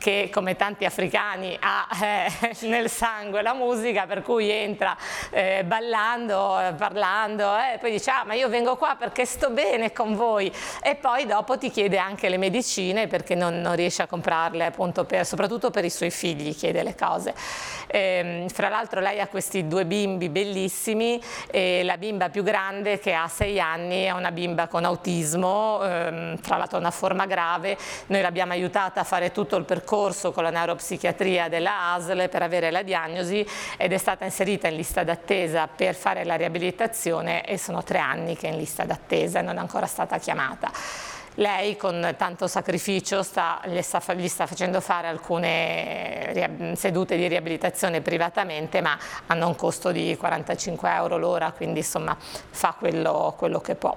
che come tanti africani ha nel sangue la musica, per cui entra ballando, parlando, poi dice ma io vengo qua perché sto bene con voi, e poi dopo ti chiede anche le medicine perché non riesce a comprarle, appunto soprattutto per i suoi figli chiede le cose. Fra l'altro lei ha questi 2 bimbi bellissimi, e la bimba più grande, che ha 6 anni, è una bimba con autismo, tra l'altro una forma grave. Noi l'abbiamo aiutata a fare tutto il percorso con la neuropsichiatria della ASL per avere la diagnosi, ed è stata inserita in lista d'attesa per fare la riabilitazione, e sono 3 anni che è in lista d'attesa e non è ancora stata chiamata. Lei con tanto sacrificio gli sta facendo fare alcune sedute di riabilitazione privatamente, ma hanno un costo di 45 euro l'ora, quindi insomma fa quello che può.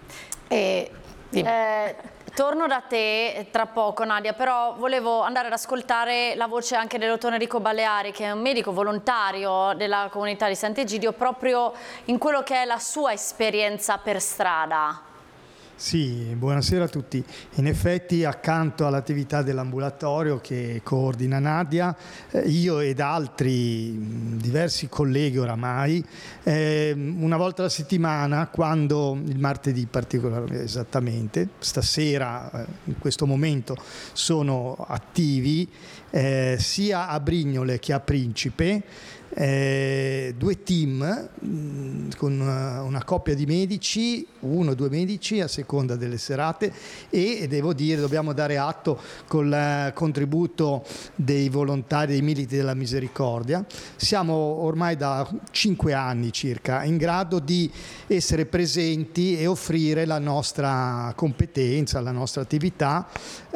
Torno da te tra poco, Nadia, però volevo andare ad ascoltare la voce anche del dottor Enrico Baleari, che è un medico volontario della comunità di Sant'Egidio, proprio in quello che è la sua esperienza per strada. Sì, buonasera a tutti. In effetti, accanto all'attività dell'ambulatorio che coordina Nadia, io ed altri diversi colleghi oramai, una volta alla settimana, quando il martedì particolarmente esattamente, stasera in questo momento sono attivi sia a Brignole che a Principe, 2 team con una coppia di medici, 1 o 2 medici a seconda delle serate, e devo dire, dobbiamo dare atto col contributo dei volontari, dei militi della misericordia. Siamo ormai da 5 anni circa in grado di essere presenti e offrire la nostra competenza, la nostra attività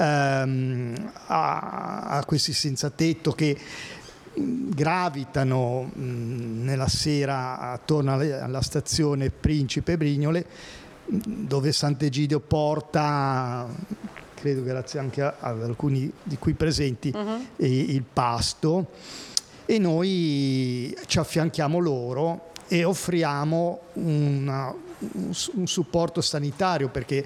a questi senza tetto che gravitano nella sera attorno alla stazione Principe Brignole, dove Sant'Egidio porta, credo grazie anche ad alcuni di qui presenti, il pasto, e noi ci affianchiamo loro e offriamo un supporto sanitario, perché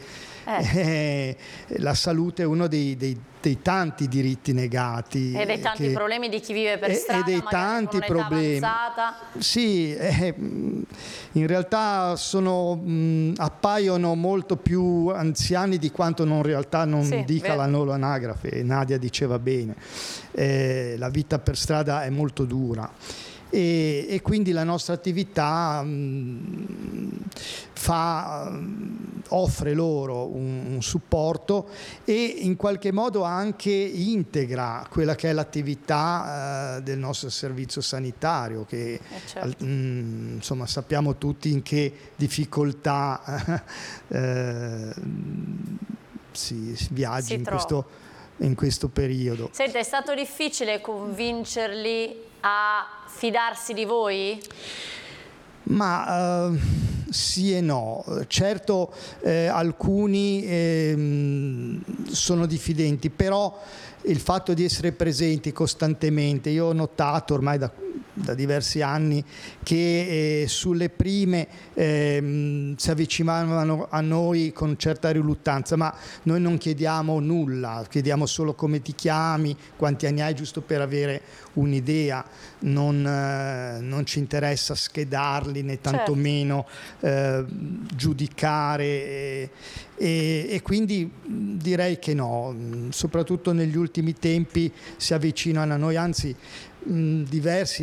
la salute è uno dei tanti diritti negati e dei tanti problemi di chi vive per strada, e dei tanti problemi avanzata. Sì, in realtà appaiono molto più anziani di quanto in realtà non dica vero. La loro anagrafe. Nadia diceva bene, la vita per strada è molto dura. E quindi la nostra attività offre loro un supporto e in qualche modo anche integra quella che è l'attività del nostro servizio sanitario, che certo. Insomma sappiamo tutti in che difficoltà si viaggia in questo periodo. Senta, è stato difficile convincerli a fidarsi di voi? Ma sì e no. Certo, alcuni sono diffidenti, però il fatto di essere presenti costantemente, io ho notato ormai da diversi anni che sulle prime si avvicinavano a noi con certa riluttanza, ma noi non chiediamo nulla, chiediamo solo come ti chiami, quanti anni hai, giusto per avere un'idea. Non ci interessa schedarli né tantomeno giudicare, e quindi direi che no, soprattutto negli ultimi tempi si avvicinano a noi, anzi diversi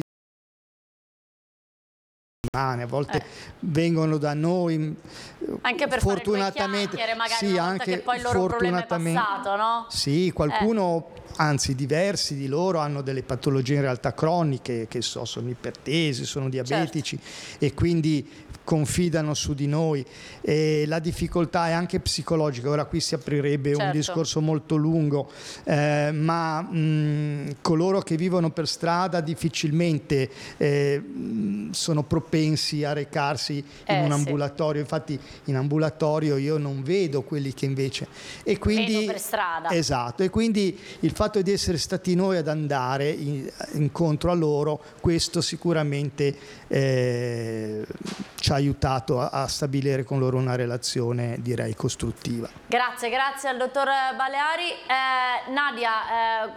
a volte vengono da noi anche per fortunatamente fare magari sì, una volta anche che poi il loro problema è passato, no? Sì, qualcuno anzi diversi di loro hanno delle patologie in realtà croniche, che sono ipertesi, sono diabetici, certo. E quindi confidano su di noi, e la difficoltà è anche psicologica. Ora qui si aprirebbe un discorso molto lungo, ma coloro che vivono per strada difficilmente sono propensi a recarsi in un ambulatorio. Infatti in ambulatorio io non vedo quelli che invece, e quindi vedo per strada. Esatto, e quindi il fatto di essere stati noi ad andare incontro a loro, questo sicuramente ci ha aiutato a stabilire con loro una relazione, direi, costruttiva. Grazie al dottor Baleari. Nadia,